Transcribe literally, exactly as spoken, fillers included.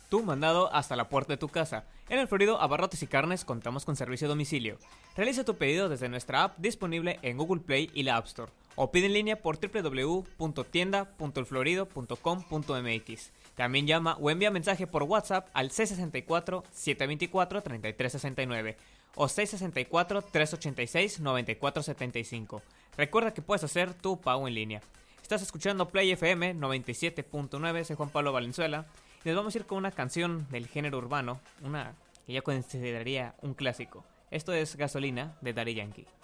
tu mandado hasta la puerta de tu casa. En El Florido Abarrotes y Carnes contamos con servicio a domicilio. Realiza tu pedido desde nuestra app disponible en Google Play y la App Store, o pide en línea por doble u doble u doble u punto tienda punto el florido punto com punto m x. También llama o envía mensaje por WhatsApp al seis seis cuatro, siete dos cuatro, tres tres seis nueve o seis seis cuatro, tres ocho seis, nueve cuatro siete cinco. Recuerda que puedes hacer tu pago en línea. Estás escuchando Play F M noventa y siete punto nueve, soy Juan Pablo Valenzuela y nos vamos a ir con una canción del género urbano, una que yo consideraría un clásico. Esto es Gasolina de Daddy Yankee.